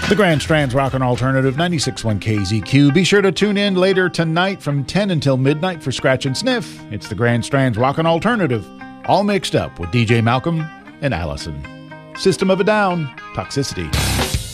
The Grand Strand's Rockin' Alternative 96.1 KZQ. Be sure to tune in later tonight from 10 until midnight for Scratch and Sniff. It's the Grand Strand's Rockin' Alternative, all mixed up with DJ Malcolm and Allison. System of a Down, Toxicity.